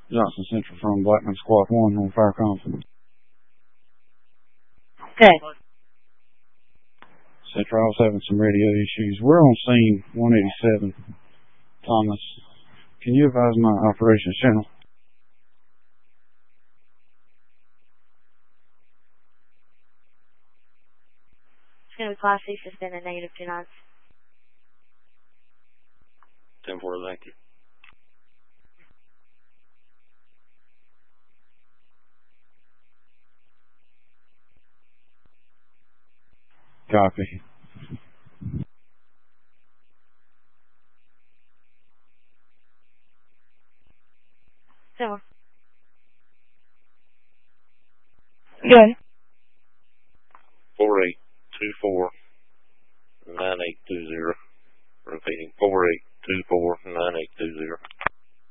Johnson Central from Blackman Squad 1 on fire comm. Okay. Central, I was having some radio issues. We're on scene 187. Thomas, can you advise my operations channel? It's going to be Class C, suspend at negative 2 knots. 10-4, thank you. Copy. So. Good. 4824-9820. Repeating, 4824-9820.